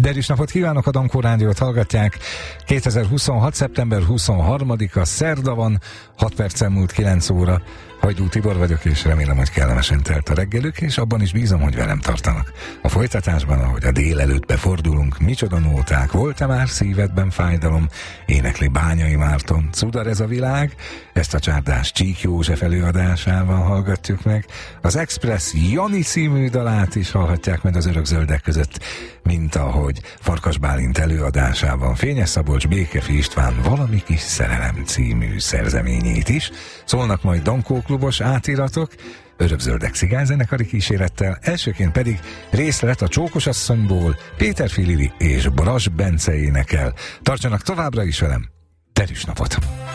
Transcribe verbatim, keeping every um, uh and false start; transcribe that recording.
Derűs napot kívánok, a Dankó Rádiót hallgatják. kétezer-huszonhat. szeptember huszonharmadika szerda van, hat perccel múlt kilenc óra. Hajdú Tibor vagyok, és remélem, hogy kellemesen telt a reggelük, és abban is bízom, hogy velem tartanak. A folytatásban, ahogy a délelőtt befordulunk, micsoda nóták, volt-e már szívedben fájdalom, énekli Bányai Márton, Cudar ez a világ, ezt a csárdás Csík József előadásával hallgatjuk meg. Az Express Jani című dalát is hallhatják meg az Örökzöldek között, mint ahogy Farkas Bálint előadásában Fényes Szabolcs, Békefi István Valami kis szerelem című szerzeményét is. Szólnak majd Dankó klubos átiratok, Örökzöldek cigányzenekari kísérettel, elsőként pedig részlet a Csókosasszonyból, Péter Filili és Brass Bence énekel. Tartsanak továbbra is velem, derűs napot!